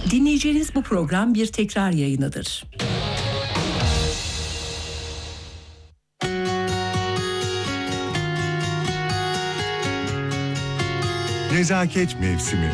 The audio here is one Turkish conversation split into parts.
Dinleyeceğiniz bu program bir tekrar yayınıdır. Nezaket mevsimi.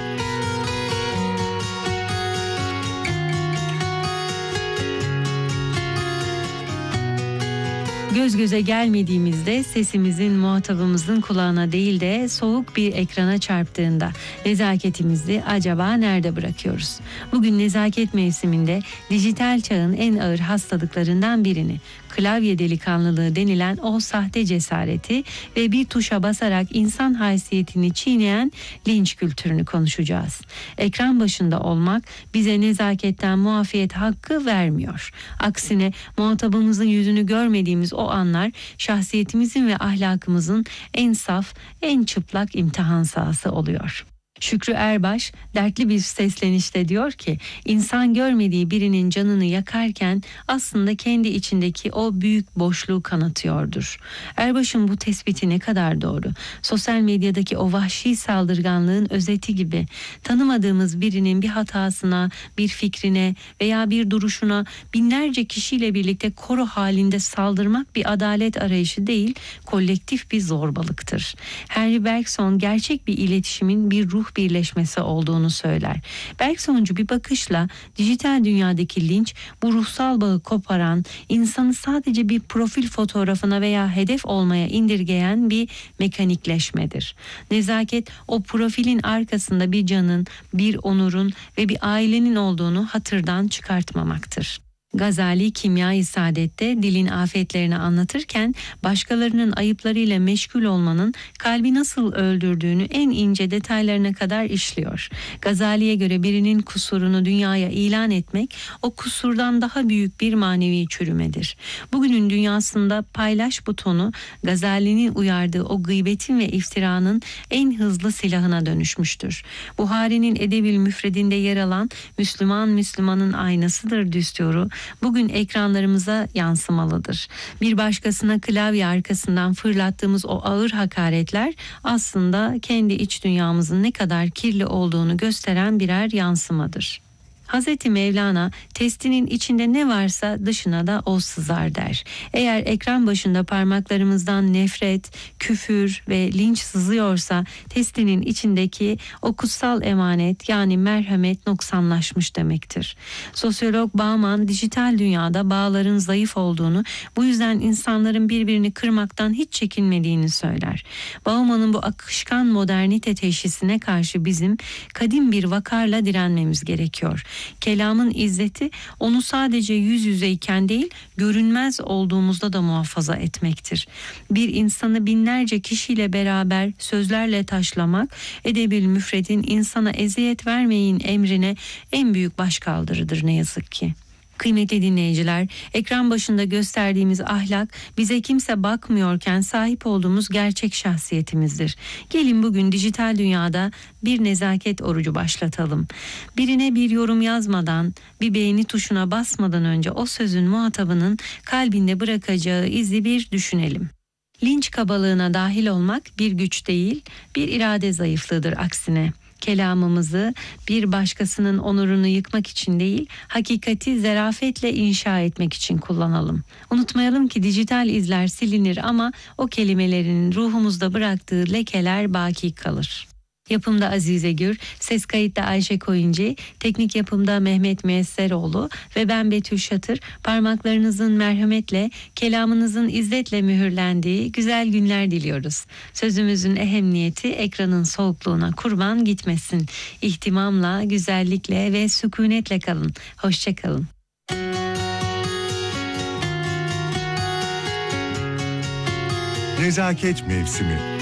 Göz göze gelmediğimizde sesimizin muhatabımızın kulağına değil de soğuk bir ekrana çarptığında nezaketimizi acaba nerede bırakıyoruz? Bugün nezaket mevsiminde dijital çağın en ağır hastalıklarından birini, klavye delikanlılığı denilen o sahte cesareti ve bir tuşa basarak insan haysiyetini çiğneyen linç kültürünü konuşacağız. Ekran başında olmak bize nezaketten muafiyet hakkı vermiyor. Aksine muhatabımızın yüzünü görmediğimiz o anlar şahsiyetimizin ve ahlakımızın en saf, en çıplak imtihan sahası oluyor. Şükrü Erbaş dertli bir seslenişte diyor ki, insan görmediği birinin canını yakarken aslında kendi içindeki o büyük boşluğu kanatıyordur. Erbaş'ın bu tespiti ne kadar doğru? Sosyal medyadaki o vahşi saldırganlığın özeti gibi. Tanımadığımız birinin bir hatasına, bir fikrine veya bir duruşuna binlerce kişiyle birlikte koro halinde saldırmak bir adalet arayışı değil, kolektif bir zorbalıktır. Henry Bergson gerçek bir iletişimin bir ruh birleşmesi olduğunu söyler. Bergsoncu bir bakışla dijital dünyadaki linç bu ruhsal bağı koparan, insanı sadece bir profil fotoğrafına veya hedef olmaya indirgeyen bir mekanikleşmedir. Nezaket o profilin arkasında bir canın, bir onurun ve bir ailenin olduğunu hatırdan çıkartmamaktır. Gazali Kimya-i Saadet'te dilin afetlerini anlatırken başkalarının ayıplarıyla meşgul olmanın kalbi nasıl öldürdüğünü en ince detaylarına kadar işliyor. Gazali'ye göre birinin kusurunu dünyaya ilan etmek o kusurdan daha büyük bir manevi çürümedir. Bugünün dünyasında paylaş butonu Gazali'nin uyardığı o gıybetin ve iftiranın en hızlı silahına dönüşmüştür. Buhari'nin Edebil Müfredinde yer alan Müslümanın aynasıdır düsturu bugün ekranlarımıza yansımalıdır. Bir başkasına klavye arkasından fırlattığımız o ağır hakaretler aslında kendi iç dünyamızın ne kadar kirli olduğunu gösteren birer yansımadır. Hazreti Mevlana testinin içinde ne varsa dışına da o sızar der. Eğer ekran başında parmaklarımızdan nefret, küfür ve linç sızıyorsa testinin içindeki o kutsal emanet yani merhamet noksanlaşmış demektir. Sosyolog Bauman dijital dünyada bağların zayıf olduğunu, bu yüzden insanların birbirini kırmaktan hiç çekinmediğini söyler. Bauman'ın bu akışkan modernite teşhisine karşı bizim kadim bir vakarla direnmemiz gerekiyor. Kelamın izzeti onu sadece yüz yüzeyken değil, görünmez olduğumuzda da muhafaza etmektir. Bir insanı binlerce kişiyle beraber sözlerle taşlamak, Edebil Müfred'in insana eziyet vermeyin emrine en büyük başkaldırıdır ne yazık ki. Kıymetli dinleyiciler, ekran başında gösterdiğimiz ahlak bize kimse bakmıyorken sahip olduğumuz gerçek şahsiyetimizdir. Gelin bugün dijital dünyada bir nezaket orucu başlatalım. Birine bir yorum yazmadan, bir beğeni tuşuna basmadan önce o sözün muhatabının kalbinde bırakacağı izi bir düşünelim. Linç kabalığına dahil olmak bir güç değil, bir irade zayıflığıdır aksine. Kelamımızı bir başkasının onurunu yıkmak için değil, hakikati zarafetle inşa etmek için kullanalım. Unutmayalım ki dijital izler silinir ama o kelimelerin ruhumuzda bıraktığı lekeler baki kalır. Yapımda Azize Gür, ses kayıtta Ayşe Koyuncu, teknik yapımda Mehmet Müesseroğlu ve ben Betül Şatır. Parmaklarınızın merhametle, kelamınızın izzetle mühürlendiği güzel günler diliyoruz. Sözümüzün ehemmiyeti ekranın soğukluğuna kurban gitmesin. İhtimamla, güzellikle ve sükunetle kalın. Hoşça kalın. Nezaket mevsimi.